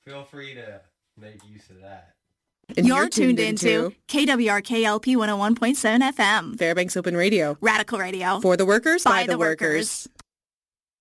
Feel free to make use of that. And you're tuned into KWRK-LP 101.7 FM. Fairbanks Open Radio. Radical Radio. For the workers, by the workers.